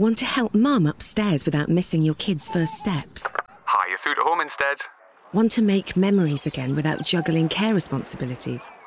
Want to help Mum upstairs without missing your kids' first steps? Hi, you're through to home instead. Want to make memories again without juggling care responsibilities?